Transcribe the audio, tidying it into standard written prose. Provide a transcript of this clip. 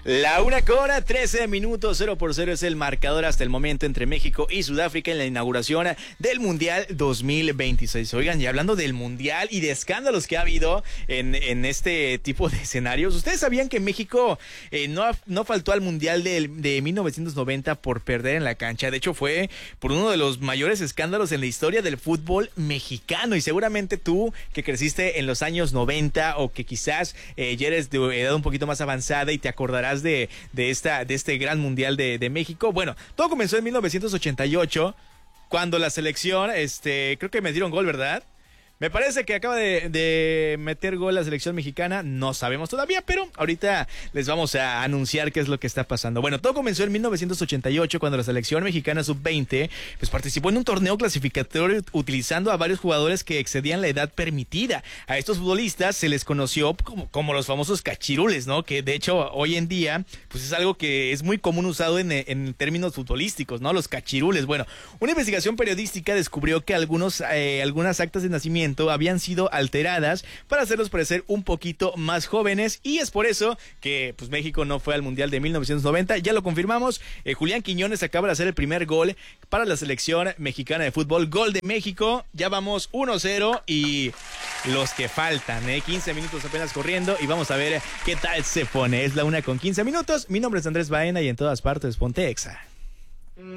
La 1:13, 0-0 es el marcador hasta el momento entre México y Sudáfrica en la inauguración del Mundial 2026. Oigan, y hablando del Mundial y de escándalos que ha habido en este tipo de escenarios, ¿ustedes sabían que México no faltó al Mundial de 1990 por perder en la cancha? De hecho, fue por uno de los mayores escándalos en la historia del fútbol mexicano, y seguramente tú, que creciste en los años 90 o que quizás ya eres de edad un poquito más avanzada y te acordarás de este gran mundial de México. Bueno, todo comenzó en 1988 cuando la selección, creo que metieron gol, ¿verdad? Me parece que acaba de meter gol la selección mexicana, no sabemos todavía, pero ahorita les vamos a anunciar qué es lo que está pasando. Bueno, todo comenzó en 1988 cuando la selección mexicana sub-20 pues participó en un torneo clasificatorio utilizando a varios jugadores que excedían la edad permitida. A estos futbolistas se les conoció como los famosos cachirules, ¿no? Que de hecho hoy en día pues es algo que es muy común usado en términos futbolísticos, ¿no? Los cachirules. Bueno, una investigación periodística descubrió que algunas actas de nacimiento habían sido alteradas para hacerlos parecer un poquito más jóvenes, y es por eso que pues México no fue al Mundial de 1990. Ya lo confirmamos, Julián Quiñones acaba de hacer el primer gol para la selección mexicana de fútbol, gol de México. Ya vamos 1-0 y los que faltan, 15 minutos apenas corriendo, y vamos a ver qué tal se pone. Es la 1:15. Mi nombre es Andrés Baena y en todas partes ponte Exa.